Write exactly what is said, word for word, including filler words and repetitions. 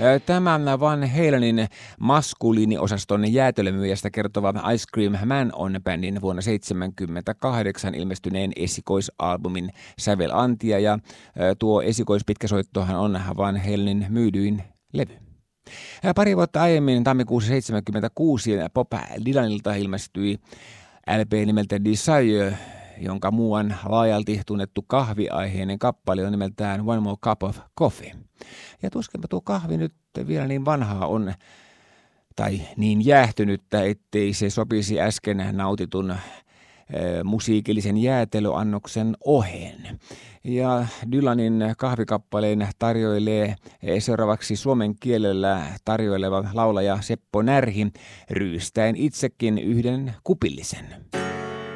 Tämä Van Halenin maskuliiniosaston jäätelömyyjästä kertova Ice Cream Man on bändin vuonna seitsemänkymmentäkahdeksan ilmestyneen esikoisalbumin sävelantia ja tuo esikoispitkäsoittohan on Van Halenin myydyin levy. Pari vuotta aiemmin tammikuussa seitsemänkymmentäkuusi Bob Dylanilta ilmestyi L P nimeltä Desire, jonka muuan laajalti tunnettu kahviaiheinen kappale on nimeltään One More Cup of Coffee. Ja tuskinpa tuo kahvi nyt vielä niin vanhaa on, tai niin jäähtynyttä, ettei se sopisi äsken nautitun äh, musiikillisen jäätelöannoksen oheen. Ja Dylanin kahvikappaleen tarjoilee seuraavaksi suomen kielellä tarjoileva laulaja Seppo Närhi ryystäen itsekin yhden kupillisen.